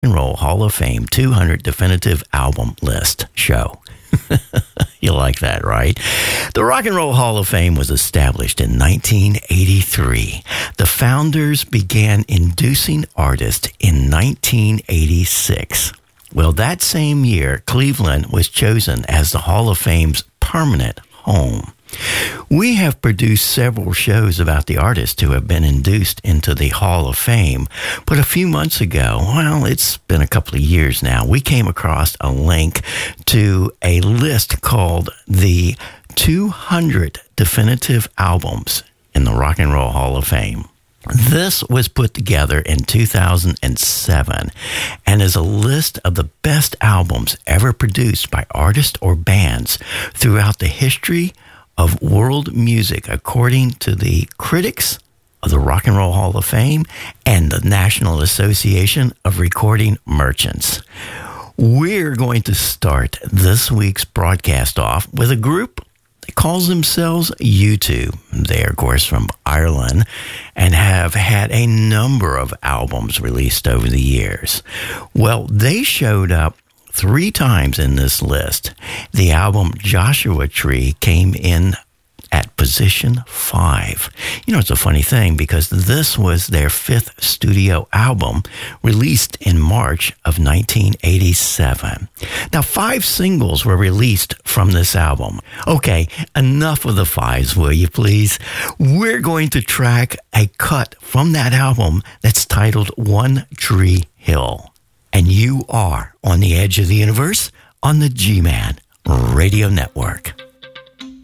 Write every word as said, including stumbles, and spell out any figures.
and Roll Hall of Fame two hundred Definitive Album List show. You like that, right? The Rock and Roll Hall of Fame was established in nineteen eighty-three. The founders began inducing artists in nineteen eighty-six. Well, that same year, Cleveland was chosen as the Hall of Fame's permanent home. We have produced several shows about the artists who have been induced into the Hall of Fame, but a few months ago, well, it's been a couple of years now, we came across a link to a list called the two hundred Definitive Albums in the Rock and Roll Hall of Fame. This was put together in two thousand seven and is a list of the best albums ever produced by artists or bands throughout the history of world music, according to the critics of the Rock and Roll Hall of Fame and the National Association of Recording Merchants. We're going to start this week's broadcast off with a group that calls themselves U two. They are, of course, from Ireland and have had a number of albums released over the years. Well, they showed up three times in this list. The album Joshua Tree came in at position five. You know, it's a funny thing because this was their fifth studio album released in March of nineteen eighty-seven. Now, five singles were released from this album. Okay, enough of the fives, will you please? We're going to track a cut from that album that's titled One Tree Hill. And you are on the edge of the universe on the G-Man Radio Network.